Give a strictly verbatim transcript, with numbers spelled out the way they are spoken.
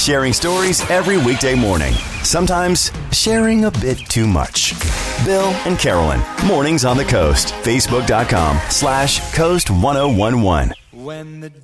sharing stories every weekday morning. Sometimes sharing a bit too much. Bill and Carolyn, Mornings on the Coast. Facebook.com slash Coast1011. When the